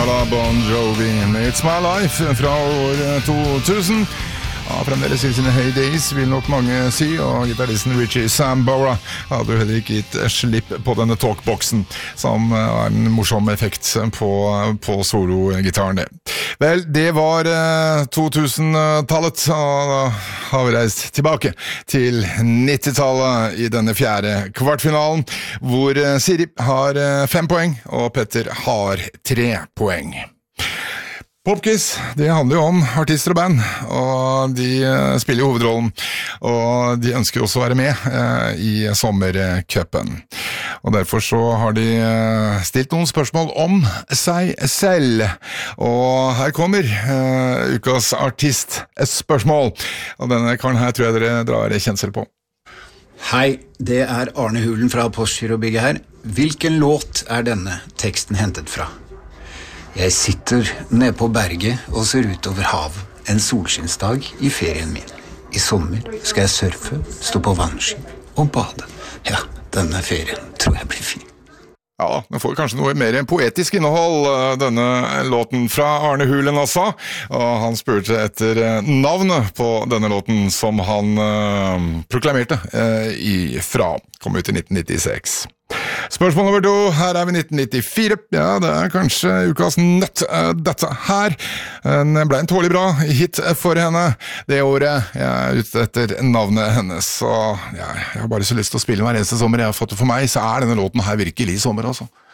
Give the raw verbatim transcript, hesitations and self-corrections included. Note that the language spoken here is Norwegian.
da Bon Jovi med It's My Life fra år to tusen. Ja, fremdeles i sine heydays, vil nok mange si, og gitaristen Richie Sambora hadde jo heller ikke gitt slipp på denne talkboxen, som er en morsom effekt på, på solo-gitaren det. Vel, det var eh, to tusen-tallet, og da har vi reist tilbake til nittitallet i denne fjerde kvartfinalen, hvor Siri har fem poeng, og Petter har tre poeng. Popquiz, det handler jo om artister og band, og de spiller jo hovedrollen, og de ønsker også å være med eh, i sommercupen. Og derfor så har de stilt noen spørsmål om seg selv, og her kommer eh, ukas artistspørsmål, og denne karen her tror jeg dere drar kjensel på. Hei, det er Arne Hulen fra Postgirobygget her. Hvilken låt er denne teksten hentet fra? Jeg sitter nede på berget og ser ut over havet, en solskinnsdag i ferien min. I sommer skal jeg surfe, stå på vannski og bade. Ja, denne ferien tror jeg blir fin. Ja, den får kanskje noe mer poetisk innhold, denne låten fra Arne Hulen også, og han spurte etter navnet på denne låten som han uh, proklamerte uh, ifra, kom ut i nitten nittiseks. Spørsmål nummer to, her er vi nitten nittifire, ja, det er kanskje ukas nøtt, uh, dette her. Den ble en tålig bra hit for henne det året. Jeg er ute etter navnet hennes, så ja, jeg har bare så lyst til å spille hver eneste sommer jeg har fått det for meg, så er denne låten her virkelig sommer, altså.